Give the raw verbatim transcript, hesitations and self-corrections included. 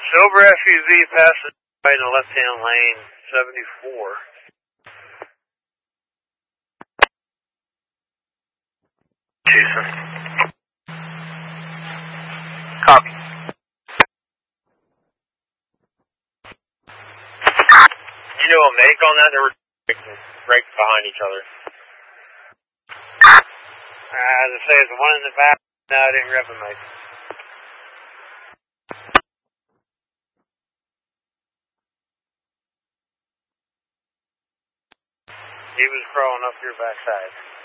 Silver F U V passes by in the left-hand lane, seventy-four. Jason. Copy. You know a make on that? They were right behind each other. Uh, as I say, the one in the back, no, I didn't grab a make. He was crawling up your backside.